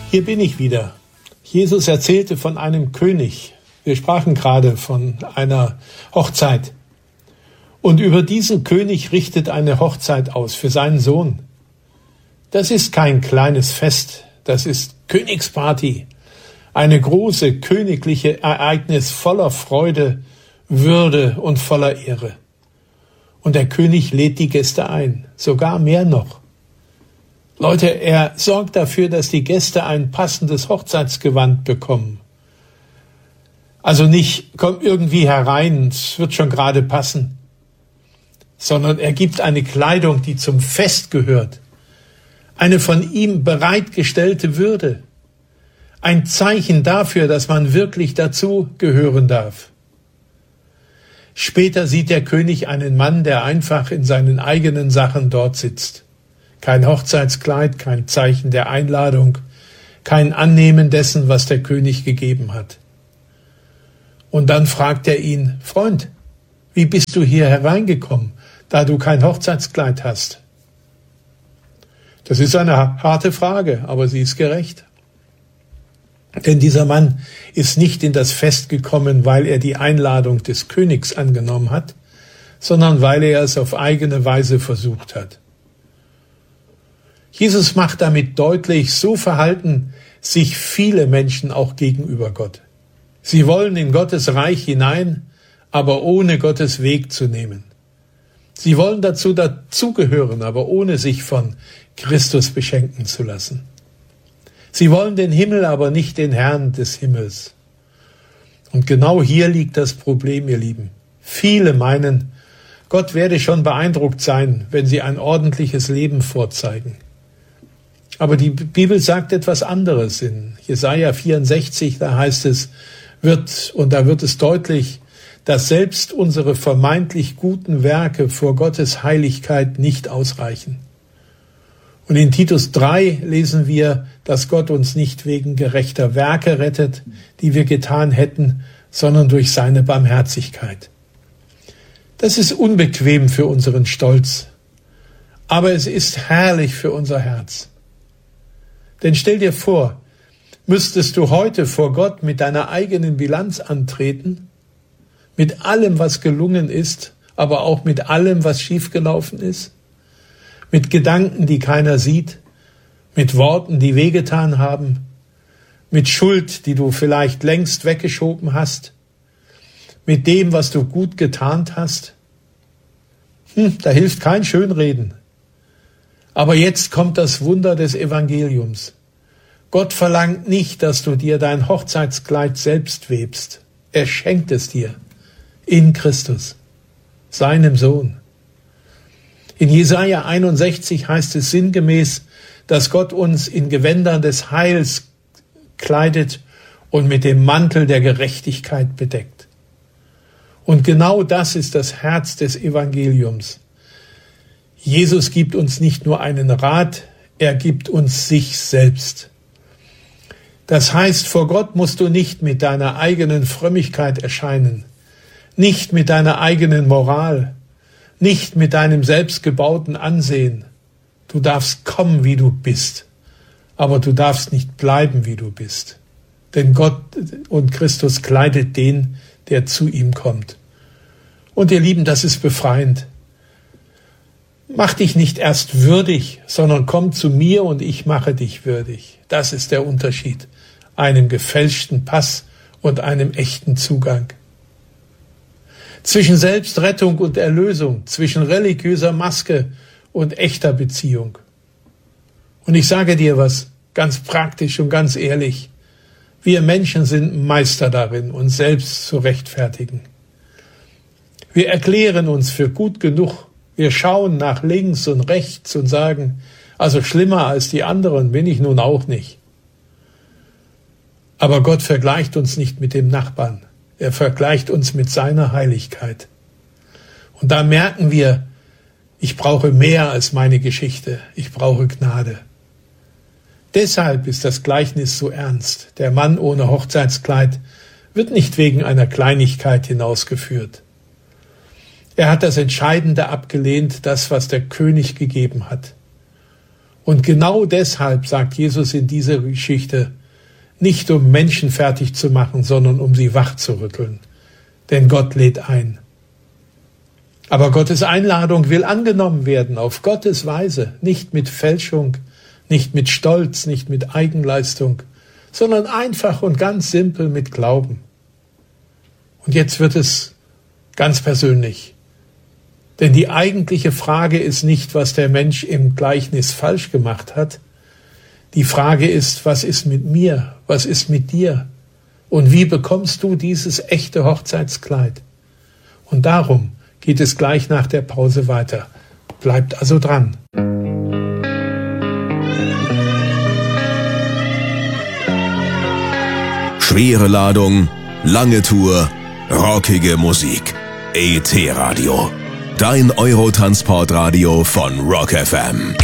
Hier bin ich wieder. Jesus erzählte von einem König. Wir sprachen gerade von einer Hochzeit. Und über diesen König richtet eine Hochzeit aus für seinen Sohn. Das ist kein kleines Fest, das ist Königsparty. Eine große königliche Ereignis voller Freude, Würde und voller Ehre. Und der König lädt die Gäste ein, sogar mehr noch. Leute, er sorgt dafür, dass die Gäste ein passendes Hochzeitsgewand bekommen. Also nicht, komm irgendwie herein, es wird schon gerade passen, sondern er gibt eine Kleidung, die zum Fest gehört. Eine von ihm bereitgestellte Würde. Ein Zeichen dafür, dass man wirklich dazu gehören darf. Später sieht der König einen Mann, der einfach in seinen eigenen Sachen dort sitzt. Kein Hochzeitskleid, kein Zeichen der Einladung, kein Annehmen dessen, was der König gegeben hat. Und dann fragt er ihn: Freund, wie bist du hier hereingekommen, da du kein Hochzeitskleid hast? Das ist eine harte Frage, aber sie ist gerecht. Denn dieser Mann ist nicht in das Fest gekommen, weil er die Einladung des Königs angenommen hat, sondern weil er es auf eigene Weise versucht hat. Jesus macht damit deutlich, so verhalten sich viele Menschen auch gegenüber Gott. Sie wollen in Gottes Reich hinein, aber ohne Gottes Weg zu nehmen. Sie wollen dazugehören, aber ohne sich von Christus beschenken zu lassen. Sie wollen den Himmel, aber nicht den Herrn des Himmels. Und genau hier liegt das Problem, ihr Lieben. Viele meinen, Gott werde schon beeindruckt sein, wenn sie ein ordentliches Leben vorzeigen. Aber die Bibel sagt etwas anderes. In Jesaja 64, da heißt es, da wird es deutlich, dass selbst unsere vermeintlich guten Werke vor Gottes Heiligkeit nicht ausreichen. Und in Titus 3 lesen wir, dass Gott uns nicht wegen gerechter Werke rettet, die wir getan hätten, sondern durch seine Barmherzigkeit. Das ist unbequem für unseren Stolz, aber es ist herrlich für unser Herz. Denn stell dir vor, müsstest du heute vor Gott mit deiner eigenen Bilanz antreten, mit allem, was gelungen ist, aber auch mit allem, was schiefgelaufen ist, mit Gedanken, die keiner sieht, mit Worten, die wehgetan haben, mit Schuld, die du vielleicht längst weggeschoben hast, mit dem, was du gut getan hast. Da hilft kein Schönreden. Aber jetzt kommt das Wunder des Evangeliums. Gott verlangt nicht, dass du dir dein Hochzeitskleid selbst webst. Er schenkt es dir in Christus, seinem Sohn. In Jesaja 61 heißt es sinngemäß, dass Gott uns in Gewändern des Heils kleidet und mit dem Mantel der Gerechtigkeit bedeckt. Und genau das ist das Herz des Evangeliums. Jesus gibt uns nicht nur einen Rat, er gibt uns sich selbst. Das heißt, vor Gott musst du nicht mit deiner eigenen Frömmigkeit erscheinen, nicht mit deiner eigenen Moral, nicht mit deinem selbstgebauten Ansehen. Du darfst kommen, wie du bist, aber du darfst nicht bleiben, wie du bist. Denn Gott und Christus kleidet den, der zu ihm kommt. Und ihr Lieben, das ist befreiend. Mach dich nicht erst würdig, sondern komm zu mir und ich mache dich würdig. Das ist der Unterschied. Einem gefälschten Pass und einem echten Zugang. Zwischen Selbstrettung und Erlösung, zwischen religiöser Maske und echter Beziehung. Und ich sage dir was, ganz praktisch und ganz ehrlich. Wir Menschen sind Meister darin, uns selbst zu rechtfertigen. Wir erklären uns für gut genug. Wir schauen nach links und rechts und sagen, also schlimmer als die anderen bin ich nun auch nicht. Aber Gott vergleicht uns nicht mit dem Nachbarn. Er vergleicht uns mit seiner Heiligkeit. Und da merken wir, ich brauche mehr als meine Geschichte. Ich brauche Gnade. Deshalb ist das Gleichnis so ernst. Der Mann ohne Hochzeitskleid wird nicht wegen einer Kleinigkeit hinausgeführt. Er hat das Entscheidende abgelehnt, das, was der König gegeben hat. Und genau deshalb sagt Jesus in dieser Geschichte, nicht um Menschen fertig zu machen, sondern um sie wach zu rütteln. Denn Gott lädt ein. Aber Gottes Einladung will angenommen werden, auf Gottes Weise, nicht mit Fälschung, nicht mit Stolz, nicht mit Eigenleistung, sondern einfach und ganz simpel mit Glauben. Und jetzt wird es ganz persönlich. Denn die eigentliche Frage ist nicht, was der Mensch im Gleichnis falsch gemacht hat. Die Frage ist, was ist mit mir? Was ist mit dir? Und wie bekommst du dieses echte Hochzeitskleid? Und darum geht es gleich nach der Pause weiter. Bleibt also dran. Schwere Ladung, lange Tour, rockige Musik. ET Radio. Dein Eurotransportradio von Rock FM.